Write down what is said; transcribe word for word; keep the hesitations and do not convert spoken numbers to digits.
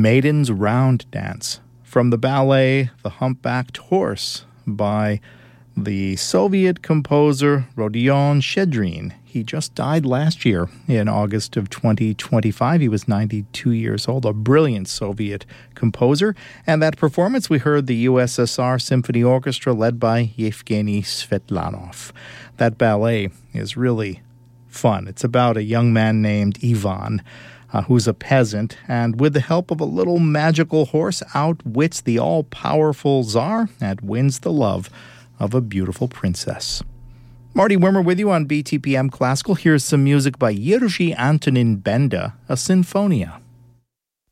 Maiden's Round Dance from the ballet The Humpbacked Horse by the Soviet composer Rodion Shchedrin. He just died last year in August of twenty twenty-five. He was ninety-two years old, a brilliant Soviet composer. And that performance, we heard the U S S R Symphony Orchestra led by Yevgeny Svetlanov. That ballet is really fun. It's about a young man named Ivan, Uh, who's a peasant, and with the help of a little magical horse, outwits the all-powerful Tsar and wins the love of a beautiful princess. Marty Wimmer with you on B T P M Classical. Here's some music by Jiří Antonín Benda, a sinfonia.